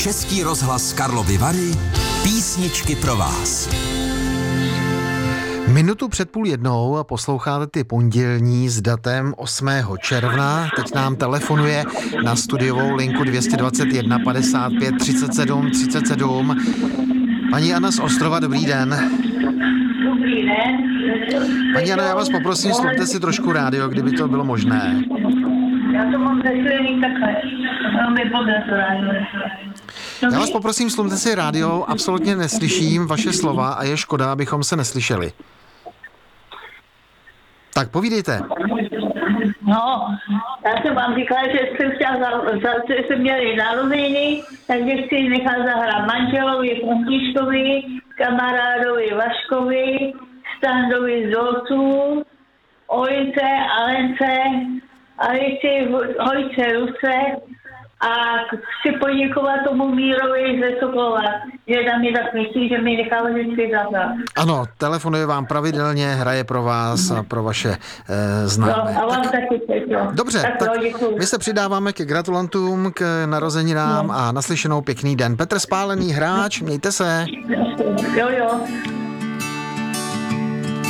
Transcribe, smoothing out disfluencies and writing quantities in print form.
Český rozhlas Karlovy Vary, písničky pro vás. Minutu před 12:30 posloucháte ty pondělní s datem 8. června. Teď nám telefonuje na studiovou linku 221 55 37 37. Paní Jana z Ostrova, dobrý den. Dobrý den. Paní Jana, já vás poprosím, slumte si trošku rádio, kdyby to bylo možné. Já to mám zeslený takhle. Velmi podle to rádio. Já vás poprosím, slumte si rádio, absolutně neslyším vaše slova a je škoda, abychom se neslyšeli. Tak povídejte. No, já jsem vám říkala, že jsem měli narozeniny, takže chci nechat zahrát manželovi Františkovi, kamarádovi Vaškovi, Standovi Zolcu, Ojce, Alence, Alici, Hojce, Ruce a chci poděkovat tomu Mírovi ze Sokolova, že tam mi tak myslí, že mi nechal vždycky zahrát. Ano, telefonuje vám pravidelně, hraje pro vás a pro vaše známé. No, a vám taky pěkno. Dobře, tak my se přidáváme ke gratulantům k narozeninám a naslyšenou pěkný den. Petr Spálený, hráč, mějte se. Jo.